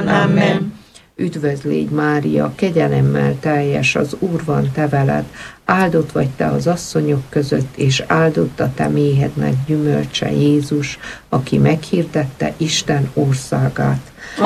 korán. Amen. Üdvözl légy, Mária, kegyelemmel teljes, az Úr van te veled, áldott vagy te az asszonyok között, és áldott a te méhednek gyümölcse, Jézus, aki meghirdette Isten országát.